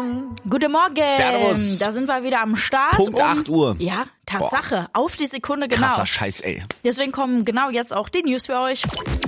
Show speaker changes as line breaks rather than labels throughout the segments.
Guten Morgen.
Servus.
Da sind wir wieder am Start.
Punkt 8 Uhr.
Ja, Tatsache. Boah. Auf die Sekunde genau.
Krasser Scheiß, ey.
Deswegen kommen genau jetzt auch die News für euch.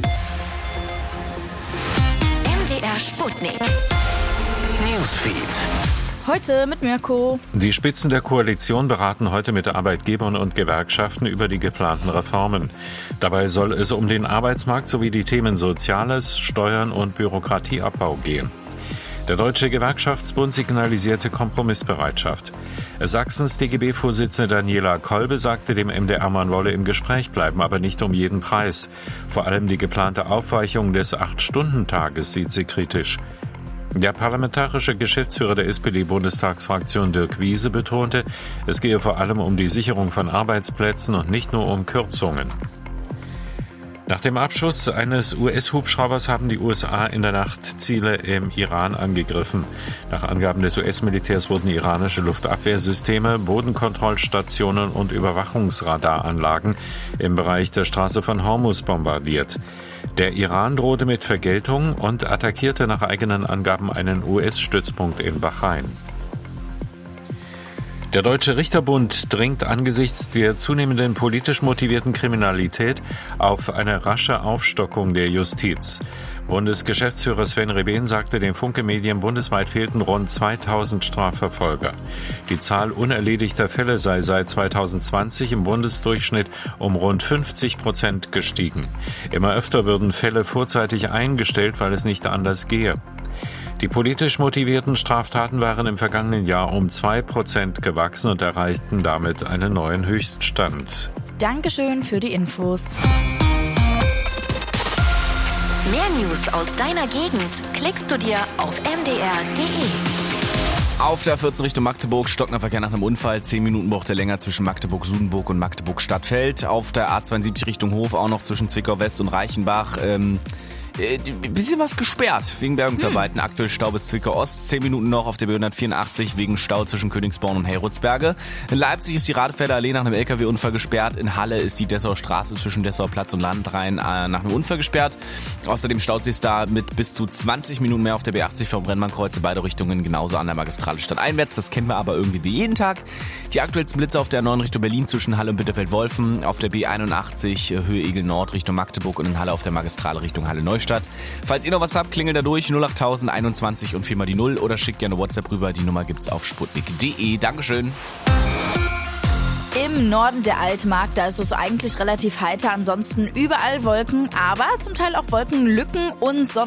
MDR Sputnik. Newsfeed.
Heute mit Mirko.
Die Spitzen der Koalition beraten heute mit Arbeitgebern und Gewerkschaften über die geplanten Reformen. Dabei soll es um den Arbeitsmarkt sowie die Themen Soziales, Steuern und Bürokratieabbau gehen. Der Deutsche Gewerkschaftsbund signalisierte Kompromissbereitschaft. Sachsens DGB-Vorsitzende Daniela Kolbe sagte dem MDR, man wolle im Gespräch bleiben, aber nicht um jeden Preis. Vor allem die geplante Aufweichung des 8-Stunden-Tages sieht sie kritisch. Der parlamentarische Geschäftsführer der SPD-Bundestagsfraktion Dirk Wiese betonte, es gehe vor allem um die Sicherung von Arbeitsplätzen und nicht nur um Kürzungen. Nach dem Abschuss eines US-Hubschraubers haben die USA in der Nacht Ziele im Iran angegriffen. Nach Angaben des US-Militärs wurden iranische Luftabwehrsysteme, Bodenkontrollstationen und Überwachungsradaranlagen im Bereich der Straße von Hormuz bombardiert. Der Iran drohte mit Vergeltung und attackierte nach eigenen Angaben einen US-Stützpunkt in Bahrain. Der Deutsche Richterbund dringt angesichts der zunehmenden politisch motivierten Kriminalität auf eine rasche Aufstockung der Justiz. Bundesgeschäftsführer Sven Rehben sagte den Funke-Medien, bundesweit fehlten rund 2000 Strafverfolger. Die Zahl unerledigter Fälle sei seit 2020 im Bundesdurchschnitt um rund 50% gestiegen. Immer öfter würden Fälle vorzeitig eingestellt, weil es nicht anders gehe. Die politisch motivierten Straftaten waren im vergangenen Jahr um 2% gewachsen und erreichten damit einen neuen Höchststand.
Dankeschön für die Infos.
Mehr News aus deiner Gegend klickst du dir auf mdr.de.
Auf der 14 Richtung Magdeburg, stockender Verkehr nach einem Unfall. 10 Minuten braucht er länger zwischen Magdeburg-Sudenburg und Magdeburg-Stadtfeld. Auf der A72 Richtung Hof auch noch zwischen Zwickau-West und Reichenbach. Ein bisschen was gesperrt wegen Bergungsarbeiten. Aktuell Stau bis Zwickau-Ost. 10 Minuten noch auf der B184 wegen Stau zwischen Königsborn und Heroldsberge. In Leipzig ist die Radfelder Allee nach einem LKW-Unfall gesperrt. In Halle ist die Dessauer Straße zwischen Dessauer Platz und Landrhein nach einem Unfall gesperrt. Außerdem staut sich da mit bis zu 20 Minuten mehr auf der B80 vom Brennbahnkreuze beide Richtungen, genauso an der Magistrale stadteinwärts. Das kennen wir aber irgendwie wie jeden Tag. Die aktuellsten Blitze auf der 9 Richtung Berlin zwischen Halle und Bitterfeld-Wolfen. Auf der B81 Höhe Egel Nord Richtung Magdeburg und in Halle auf der Magistrale Richtung Halle-Neustadt. Falls ihr noch was habt, klingelt da durch 08000 21 und 4 mal die 0 oder schickt gerne WhatsApp rüber. Die Nummer gibt's auf sputnik.de. Dankeschön.
Im Norden der Altmark, da ist es eigentlich relativ heiter, ansonsten überall Wolken, aber zum Teil auch Wolkenlücken und Sonne.